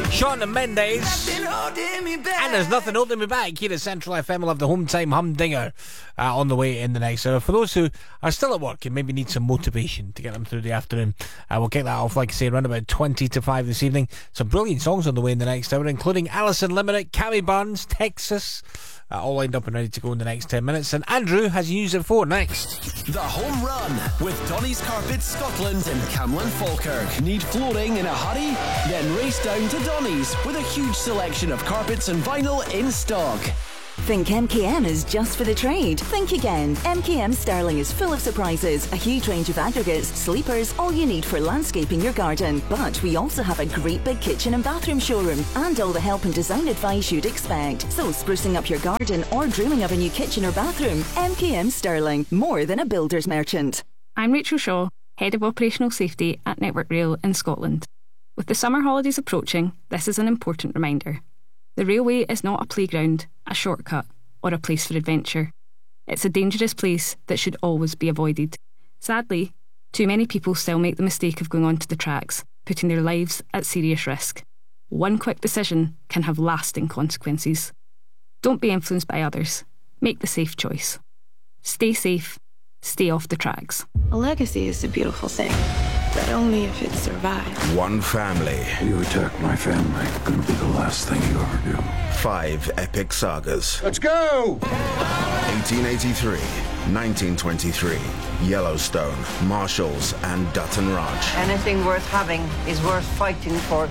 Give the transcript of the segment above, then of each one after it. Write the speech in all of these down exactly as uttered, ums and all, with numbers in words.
Shawn Mendes. And there's nothing holding me back here at Central F M. We'll have the home time humdinger uh, on the way in the next hour. For those who are still at work and maybe need some motivation to get them through the afternoon, uh, we'll kick that off, like I say, around about twenty to five this evening. Some brilliant songs on the way in the next hour, including Alison Limerick, Cammy Burns, Texas, uh, all lined up and ready to go in the next ten minutes. And Andrew has news at four next. The Home Run with Donny's Carpets Scotland and Camlin Falkirk. Need flooring in a hurry? Then race down to Donny's with a huge selection of carpets and vinyl in stock. Think M K M is just for the trade? Think again. M K M Sterling is full of surprises, a huge range of aggregates, sleepers, all you need for landscaping your garden. But we also have a great big kitchen and bathroom showroom and all the help and design advice you'd expect. So sprucing up your garden or dreaming of a new kitchen or bathroom, M K M Sterling, more than a builder's merchant. I'm Rachel Shaw, Head of Operational Safety at Network Rail in Scotland. With the summer holidays approaching, this is an important reminder. The railway is not a playground, a shortcut, or a place for adventure. It's a dangerous place that should always be avoided. Sadly, too many people still make the mistake of going onto the tracks, putting their lives at serious risk. One quick decision can have lasting consequences. Don't be influenced by others. Make the safe choice. Stay safe. Stay off the tracks. A legacy is a beautiful thing, but only if it survives. One family. You attack my family, gonna be the last thing you ever do. Five epic sagas. Let's go! eighteen eighty-three, nineteen twenty-three, Yellowstone, Marshalls, and Dutton Ranch. Anything worth having is worth fighting for.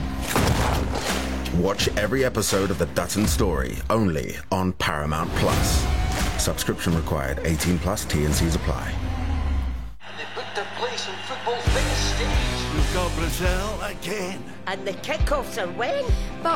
Watch every episode of The Dutton Story, only on Paramount Plus. Subscription required. eighteen plus. T and C's apply. They booked their place on football's biggest stage. We've got Brazil again. And the kickoffs are when? But